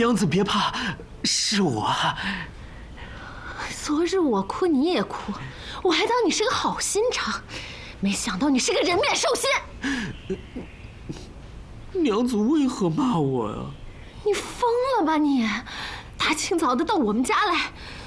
娘子别怕，是我。 昨日我哭你也哭，我还当你是个好心肠，没想到你是个人面兽心。 娘子为何骂我呀？ 你疯了吧你！大清早的到我们家来，